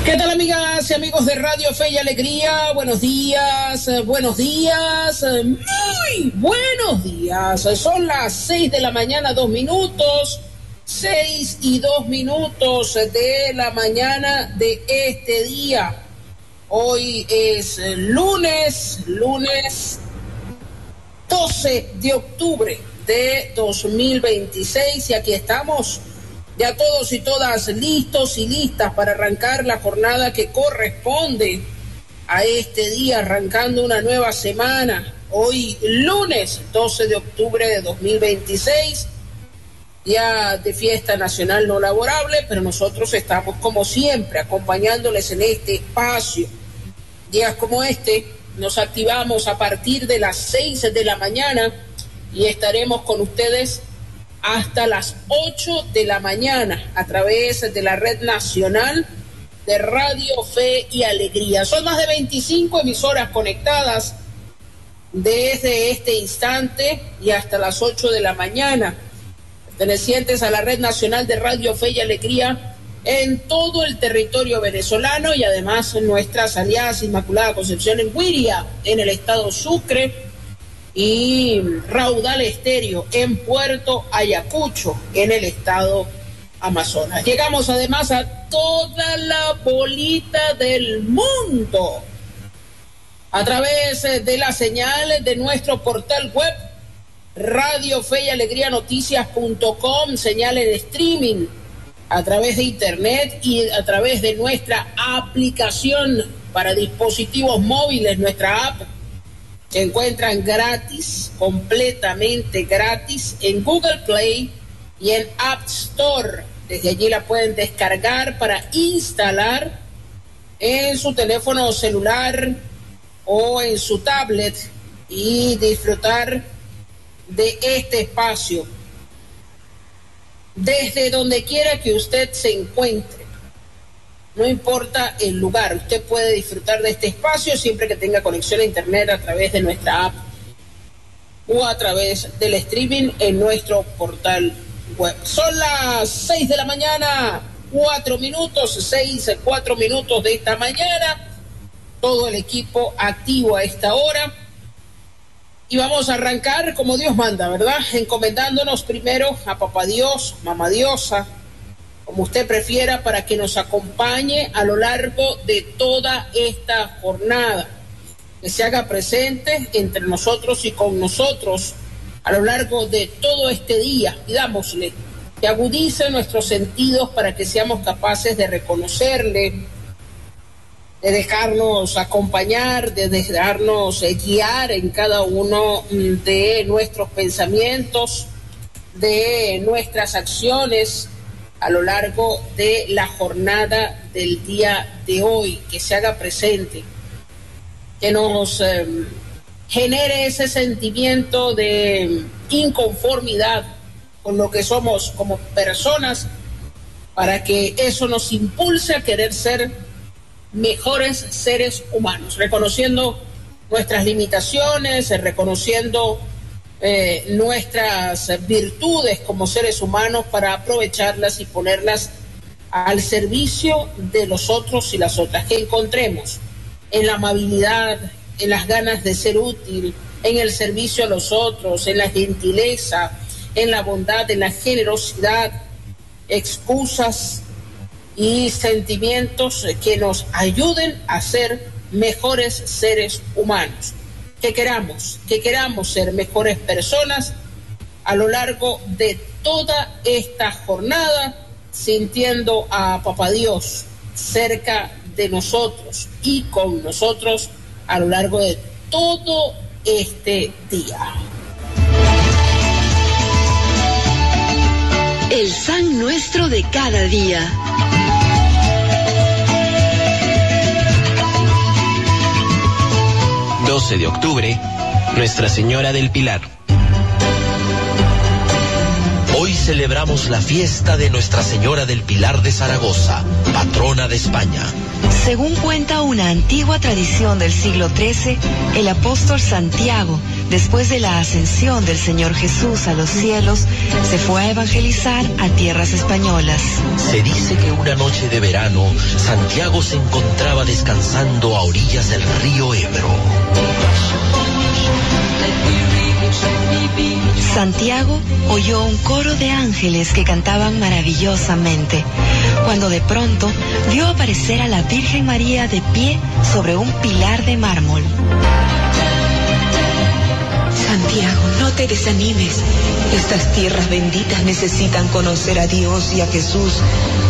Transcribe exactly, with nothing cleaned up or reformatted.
¿Qué tal, amigas y amigos de Radio Fe y Alegría? Buenos días, buenos días, muy buenos días. Son las seis de la mañana, dos minutos, seis y dos minutos de la mañana de este día. Hoy es lunes, lunes doce de octubre de dos mil veintiséis y aquí estamos. Ya todos y todas listos y listas para arrancar la jornada que corresponde a este día, arrancando una nueva semana. Hoy lunes doce de octubre de dos mil veintiséis, día de fiesta nacional no laborable, pero nosotros estamos como siempre acompañándoles en este espacio. Días como este nos activamos a partir de las seis de la mañana y estaremos con ustedes hasta las ocho de la mañana a través de la red nacional de Radio Fe y Alegría. Son más de veinticinco emisoras conectadas desde este instante y hasta las ocho de la mañana, pertenecientes a la red nacional de Radio Fe y Alegría en todo el territorio venezolano y además en nuestras aliadas Inmaculada Concepción en Guiria, en el estado Sucre, y Raudal Estéreo en Puerto Ayacucho, en el estado Amazonas. Llegamos además a toda la bolita del mundo a través de la señal de nuestro portal web Radio Fe y Alegría Noticias punto com, señal en streaming a través de internet y a través de nuestra aplicación para dispositivos móviles, nuestra app. Se encuentran gratis, completamente gratis, en Google Play y en App Store. Desde allí la pueden descargar para instalar en su teléfono celular o en su tablet y disfrutar de este espacio. Desde donde quiera que usted se encuentre, no importa el lugar, usted puede disfrutar de este espacio siempre que tenga conexión a internet a través de nuestra app o a través del streaming en nuestro portal web. Son las seis de la mañana, cuatro minutos, seis, cuatro minutos de esta mañana. Todo el equipo activo a esta hora. Y vamos a arrancar como Dios manda, ¿verdad? Encomendándonos primero a Papá Dios, Mamá Diosa, como usted prefiera, para que nos acompañe a lo largo de toda esta jornada, que se haga presente entre nosotros y con nosotros a lo largo de todo este día. Pidámosle que agudice nuestros sentidos para que seamos capaces de reconocerle, de dejarnos acompañar, de dejarnos guiar en cada uno de nuestros pensamientos, de nuestras acciones a lo largo de la jornada del día de hoy, que se haga presente, que nos eh, genere ese sentimiento de inconformidad con lo que somos como personas, para que eso nos impulse a querer ser mejores seres humanos, reconociendo nuestras limitaciones, reconociendo Eh, nuestras virtudes como seres humanos para aprovecharlas y ponerlas al servicio de los otros y las otras, que encontremos en la amabilidad, en las ganas de ser útil, en el servicio a los otros, en la gentileza, en la bondad, en la generosidad, excusas y sentimientos que nos ayuden a ser mejores seres humanos. Que queramos, que queramos ser mejores personas a lo largo de toda esta jornada, sintiendo a Papá Dios cerca de nosotros y con nosotros a lo largo de todo este día. El San Nuestro de cada día. doce de octubre, Nuestra Señora del Pilar. Hoy celebramos la fiesta de Nuestra Señora del Pilar de Zaragoza, patrona de España. Según cuenta una antigua tradición del siglo trece, el apóstol Santiago después de la ascensión del Señor Jesús a los cielos, se fue a evangelizar a tierras españolas. Se dice que una noche de verano, Santiago se encontraba descansando a orillas del río Ebro. Santiago oyó un coro de ángeles que cantaban maravillosamente, cuando de pronto vio aparecer a la Virgen María de pie sobre un pilar de mármol. Santiago, no te desanimes. Estas tierras benditas necesitan conocer a Dios y a Jesús